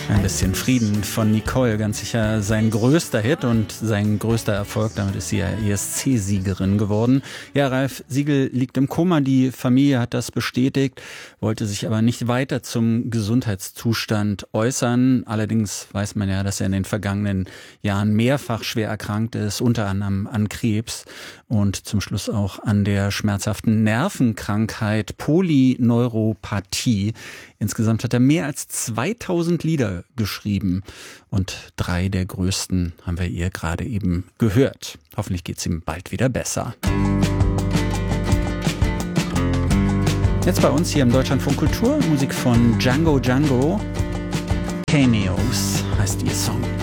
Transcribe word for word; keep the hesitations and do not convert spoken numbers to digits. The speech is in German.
Ein bisschen Frieden von Nicole, ganz sicher sein größter Hit und sein größter Erfolg. Damit ist sie ja E S C-Siegerin geworden. Ja, Ralf Siegel liegt im Koma. Die Familie hat das bestätigt, wollte sich aber nicht weiter zum Gesundheitszustand äußern. Allerdings weiß man ja, dass er in den vergangenen Jahren mehrfach schwer erkrankt ist, unter anderem an Krebs und zum Schluss auch an der schmerzhaften Nervenkrankheit Polyneuropathie. Insgesamt hat er mehr als zweitausend Lieder geschrieben und drei der größten haben wir ihr gerade eben gehört. Hoffentlich geht es ihm bald wieder besser. Jetzt bei uns hier im Deutschlandfunk Kultur, Musik von Django Django. Cameos heißt ihr Song.